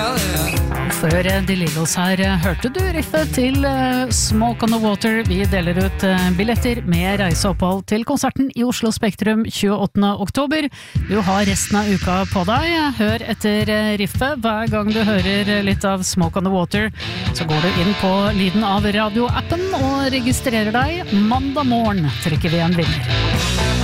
Før De Lillos her hørte du riffet til Smoke on the Water. Vi deler ut billetter med reiseopphold til konserten i Oslo Spektrum 28. oktober. Du har resten av uka på deg. Hør etter riffet. Hver gang du hører litt av Smoke on the Water, så går du inn på lyden av radioappen og registrerer deg. Mandag morgen trekker vi en vinner.